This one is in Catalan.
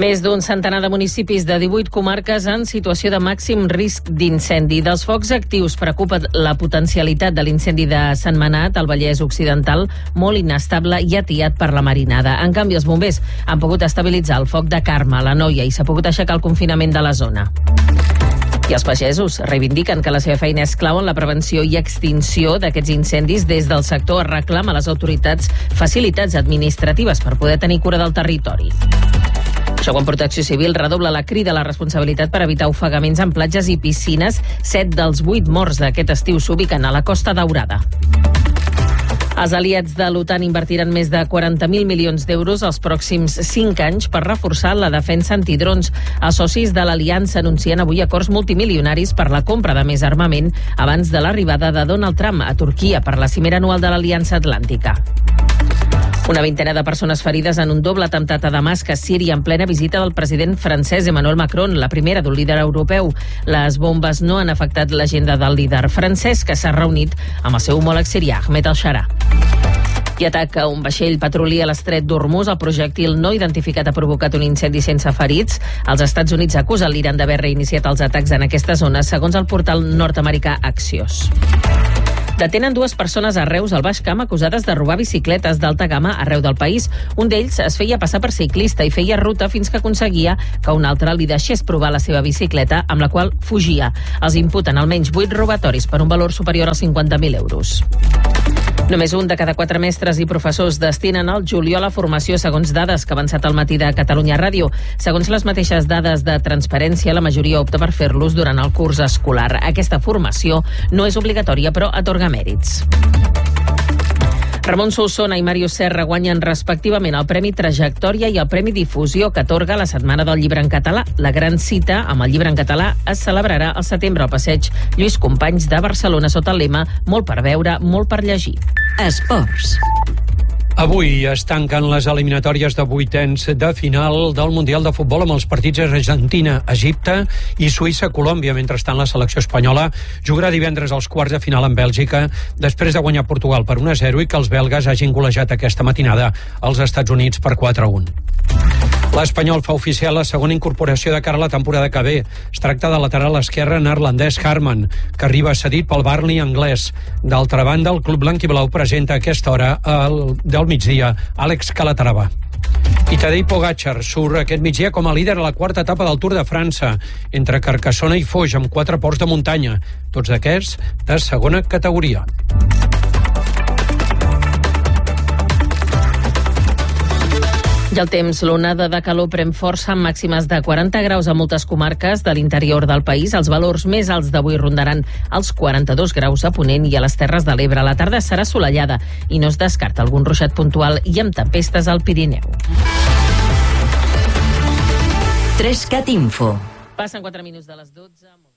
Més d'un centenar de municipis de 18 comarques en situació de màxim risc d'incendi. Dels focs actius preocupa la potencialitat de l'incendi de Sentmenat, al Vallès Occidental, molt inestable i atiat per la marinada. En canvi, els bombers han pogut estabilitzar el foc de Carme, a l'Anoia, i s'ha pogut aixecar el confinament de la zona. I els pagesos reivindiquen que la seva feina és clau en la prevenció i extinció d'aquests incendis. Des del sector es reclama a les autoritats facilitats administratives per poder tenir cura del territori. Això quan Protecció Civil redobla la crida a la responsabilitat per evitar ofegaments en platges i piscines. 7 dels 8 morts d'aquest estiu s'ubiquen a la Costa Daurada. Els aliats de l'OTAN invertiran més de 40.000 milions d'euros els pròxims 5 anys per reforçar la defensa antidrons. Els socis de l'aliança anuncien avui acords multimilionaris per la compra de més armament abans de l'arribada de Donald Trump a Turquia per la cimera anual de l'Aliança Atlàntica. Una vintena de persones ferides en un doble atemptat a Damasc, a Síria, en plena visita del president francès Emmanuel Macron, la primera d'un líder europeu. Les bombes no han afectat l'agenda del líder francès, que s'ha reunit amb el seu homòleg sirià, Ahmed al-Shara. I ataca un vaixell petrolier a l'estret d'Hormuz. El projèctil no identificat ha provocat un incendi sense ferits. Els Estats Units acusen l'Iran d'haver reiniciat els atacs en aquesta zona, segons el portal nord-americà Axios. Detenen 2 persones a Reus, al Baix Camp, acusades de robar bicicletes d'alta gamma arreu del país. Un d'ells es feia passar per ciclista i feia ruta fins que aconseguia que un altre li deixés provar la seva bicicleta, amb la qual fugia. Els imputen almenys 8 robatoris per un valor superior als 50.000 euros. Només un de cada 4 mestres i professors destinen al juliol a formació, segons dades que ha avançat al matí de Catalunya Ràdio. Segons les mateixes dades de transparència, la majoria opta per fer-los durant el curs escolar. Aquesta formació no és obligatòria, però atorga mèrits. Ramon Solsona i Màrius Serra guanyen respectivament el Premi Trajectòria i el Premi Difusió que atorga la Setmana del Llibre en Català. La gran cita amb el llibre en català es celebrarà al setembre al passeig Lluís Companys de Barcelona sota el lema "Molt per veure, molt per llegir". Esports. Avui es tanquen les eliminatòries de vuitens de final del Mundial de Futbol amb els partits Argentina, Egipte i Suïssa-Colòmbia. Mentrestant, la selecció espanyola jugarà divendres als quarts de final en Bèlgica després de guanyar Portugal per 1-0 i que els belgues hagin golejat aquesta matinada als Estats Units per 4-1. L'Espanyol fa oficial la segona incorporació de cara a la temporada que ve. Es tracta de lateral esquerre neerlandès Harman, que arriba cedit pel Burnley anglès. D'altra banda, el club blanquiblau presenta a aquesta hora del migdia Àlex Calatrava. I Tadej Pogačar surt aquest migdia com a líder a la 4ª etapa del Tour de França, entre Carcassona i Foix, amb 4 ports de muntanya, tots d'aquests de segona categoria. I el temps, l'onada de calor pren força amb màximes de 40 graus a moltes comarques de l'interior del país. Els valors més alts d'avui rondaran els 42 graus a Ponent i a les Terres de l'Ebre. La tarda serà assolellada i no es descarta algun ruixat puntual i amb tempestes al Pirineu. 3CAT Info. Passen 4 minuts de les 12.